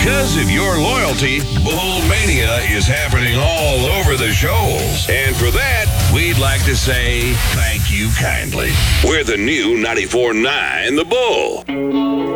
Because of your loyalty, Bull Mania is happening all over the shoals. And for that, we'd like to say thank you kindly. We're the new 94.9 The Bull.